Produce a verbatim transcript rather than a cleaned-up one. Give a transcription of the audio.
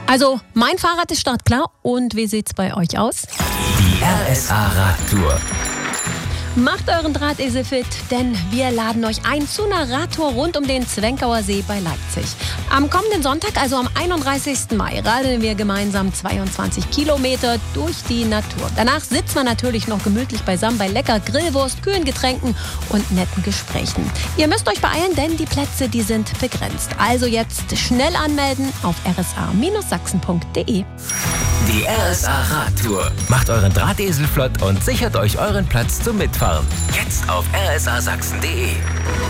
Also, mein Fahrrad ist startklar. Und wie sieht's bei euch aus? Die R S A Radtour. Macht euren Drahtesel fit, denn wir laden euch ein zu einer Radtour rund um den Zwenkauer See bei Leipzig. Am kommenden Sonntag, also am einunddreißigsten Mai, radeln wir gemeinsam zweiundzwanzig Kilometer durch die Natur. Danach sitzt man natürlich noch gemütlich beisammen bei lecker Grillwurst, kühlen Getränken und netten Gesprächen. Ihr müsst euch beeilen, denn die Plätze, die sind begrenzt. Also jetzt schnell anmelden auf r s a Bindestrich sachsen punkt d e. Die R S A Radtour. Macht euren Drahtesel flott und sichert euch euren Platz zum Mitfahren. Jetzt auf r s a sachsen punkt d e.